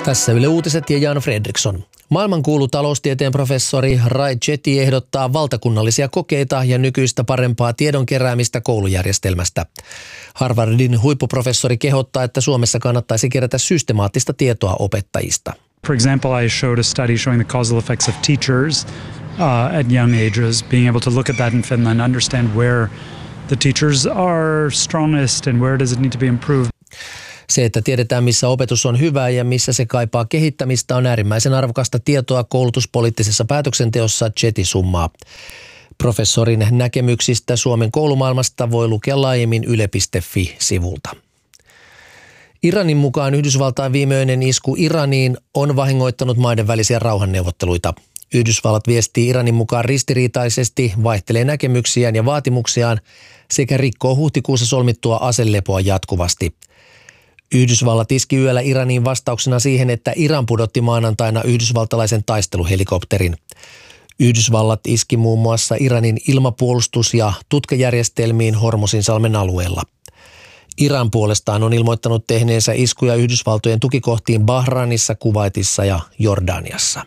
Tässä Yle Uutiset ja Jan Fredriksson. Maailmankuulu taloustieteen professori Ray Chetty ehdottaa valtakunnallisia kokeita ja nykyistä parempaa tiedon keräämistä koulujärjestelmästä. Harvardin huippuprofessori kehottaa, että Suomessa kannattaisi kerätä systemaattista tietoa opettajista. For example, I showed a study showing the causal effects of teachers at young ages, being able to look at that in Finland, understand where the teachers are strongest and where does it need to be improved. Se, että tiedetään missä opetus on hyvää ja missä se kaipaa kehittämistä, on äärimmäisen arvokasta tietoa koulutuspoliittisessa päätöksenteossa, Chetty summaa. Professorin näkemyksistä Suomen koulumaailmasta voi lukea laajemmin yle.fi-sivulta. Iranin mukaan Yhdysvaltain viimeinen isku Iraniin on vahingoittanut maiden välisiä rauhanneuvotteluita. Yhdysvallat viestii Iranin mukaan ristiriitaisesti, vaihtelee näkemyksiään ja vaatimuksiaan sekä rikkoo huhtikuussa solmittua aselepoa jatkuvasti. Yhdysvallat iski yöllä Iraniin vastauksena siihen, että Iran pudotti maanantaina yhdysvaltalaisen taisteluhelikopterin. Yhdysvallat iski muun muassa Iranin ilmapuolustus- ja tutkajärjestelmiin Hormozinsalmen alueella. Iran puolestaan on ilmoittanut tehneensä iskuja Yhdysvaltojen tukikohtiin Bahrainissa, Kuwaitissa ja Jordaniassa.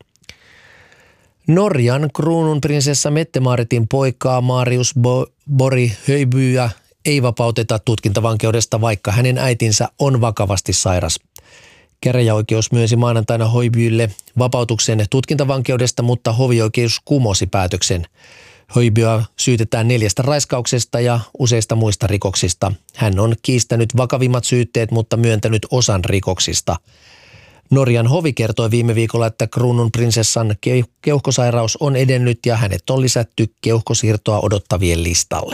Norjan kruununprinsessa Mette-Maaritin poikaa Marius Borg Højbyä ei vapauteta tutkintavankeudesta, vaikka hänen äitinsä on vakavasti sairas. Käräjäoikeus myönsi maanantaina Højbylle vapautuksen tutkintavankeudesta, mutta hovioikeus kumosi päätöksen. Højbyä syytetään 4 raiskauksesta ja useista muista rikoksista. Hän on kiistänyt vakavimmat syytteet, mutta myöntänyt osan rikoksista. Norjan hovi kertoi viime viikolla, että kruununprinsessan keuhkosairaus on edennyt ja hänet on lisätty keuhkosiirtoa odottavien listalle.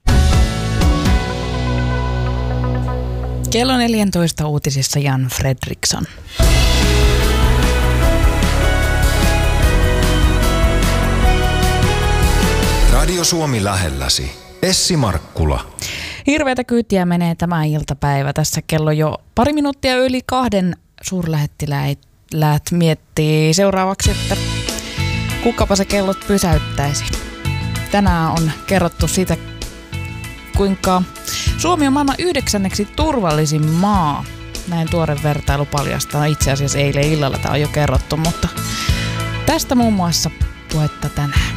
Kello 14 uutisissa Jan Fredriksson. Radio Suomi lähelläsi. Essi Markkula. Hirveätä kyytiä menee tämä iltapäivä. Tässä kello jo 2 minuuttia yli 2 suurlähettiläät miettii seuraavaksi, että kukapa se kellot pysäyttäisi. Tänään on kerrottu siitä, kuinka Suomi on maailman 9. turvallisin maa. Näin tuore vertailu paljastaa. Itse asiassa eilen illalla tämä on jo kerrottu, mutta tästä muun muassa puhetta tänään.